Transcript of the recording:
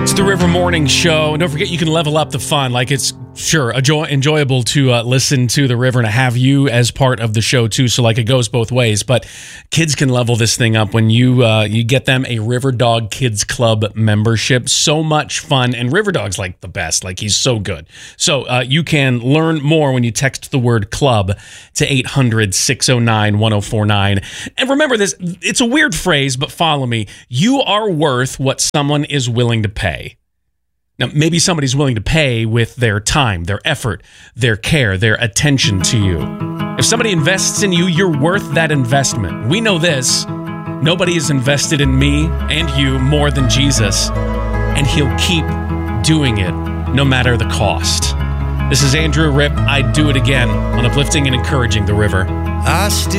It's the River Morning Show. And don't forget, you can level up the fun. Like, it's sure enjoyable to listen to the River and have you as part of the show too. So like, it goes both ways. But kids can level this thing up when you get them a River Dog Kids Club membership. So much fun, and River Dog's like the best. Like, he's so good. So you can learn more when you text the word club to 800-609-1049. And remember this, it's a weird phrase, but follow me. You are worth what someone is willing to pay. Now, maybe somebody's willing to pay with their time, their effort, their care, their attention to you. If somebody invests in you, you're worth that investment. We know this. Nobody is invested in me and you more than Jesus, and he'll keep doing it no matter the cost. This is Andrew Ripp. I'd do it again on uplifting and encouraging the River. I still